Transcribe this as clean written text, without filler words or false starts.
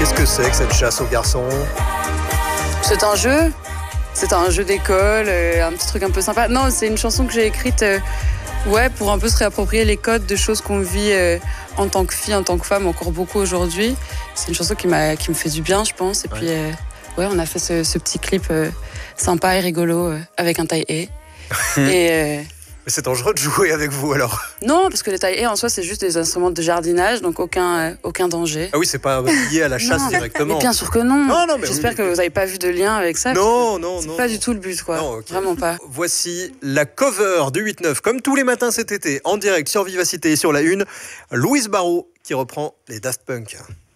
Qu'est-ce que c'est que cette chasse aux garçons? C'est un jeu. C'est un jeu d'école, un petit truc un peu sympa. Non, c'est une chanson que j'ai écrite pour un peu se réapproprier les codes de choses qu'on vit en tant que fille, en tant que femme, encore beaucoup aujourd'hui. C'est une chanson qui me fait du bien, je pense. Et puis, on a fait ce petit clip sympa et rigolo avec un taille-haie. Et... Mais c'est dangereux de jouer avec vous alors? Non, parce que les taille-haie en soi, c'est juste des instruments de jardinage, donc aucun danger. Ah oui, c'est pas lié à la chasse directement. Mais bien sûr que non. Non, mais j'espère que vous n'avez pas vu de lien avec ça. Non. C'est pas du tout le but, quoi. Non, okay. Vraiment pas. Voici la cover du 8-9, comme tous les matins cet été, en direct sur Vivacité et sur la Une. Louise Barrault qui reprend les Daft Punk.